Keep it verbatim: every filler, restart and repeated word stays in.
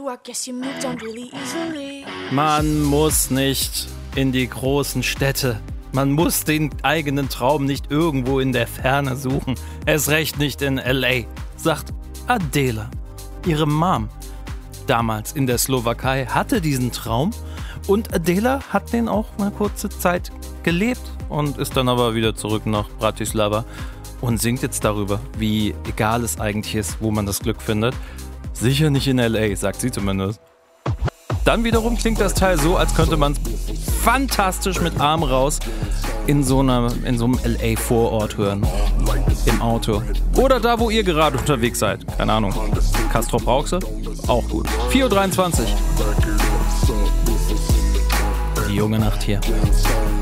I guess you moved on really easily. Man muss nicht in die großen Städte. Man muss den eigenen Traum nicht irgendwo in der Ferne suchen. Erst recht nicht in L A, sagt Adela. Ihre Mom, damals in der Slowakei, hatte diesen Traum und Adela hat den auch eine kurze Zeit gelebt und ist dann aber wieder zurück nach Bratislava und singt jetzt darüber, wie egal es eigentlich ist, wo man das Glück findet. Sicher nicht in L A, sagt sie zumindest. Dann wiederum klingt das Teil so, als könnte man es fantastisch mit Arm raus in so, einer, in so einem L A-Vorort hören. Im Auto. Oder da, wo ihr gerade unterwegs seid. Keine Ahnung. Castrop Rauxel? Auch gut. vier Uhr dreiundzwanzig. Die junge Nacht hier.